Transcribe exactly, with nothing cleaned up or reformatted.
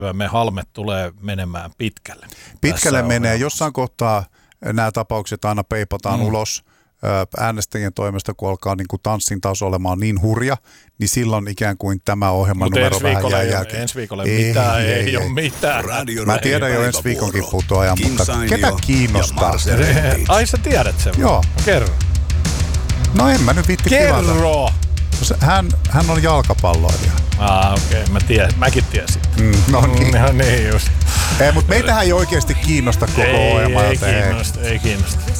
me Halme tulee menemään pitkälle. Pitkälle menee. Jossain kohtaa nämä tapaukset aina peipataan mm. ulos äänestäjien toimesta, kun alkaa niin kuin tanssin taso olemaan niin hurja, niin silloin ikään kuin tämä ohjelman Mut numero vähän jää jälkeen. Ensi viikolla ei mitään, ei, ei, ei ole mitään. Mä tiedän jo ensi viikonkin putoajan, mutta ketä kiinnostaa? Ai sä tiedät sen? Joo. Kerro. No en mä nyt viitti Kerro! Kivata. Hän, hän on jalkapalloilija. Ah, okei. Okay. Mä tiedän. Mäkin tiesin. Mm, no niin. No niin just. Ei, mutta meitähän ei oikeasti kiinnosta koko ei, ohjelma. Ei kiinnosta, ei kiinnosta.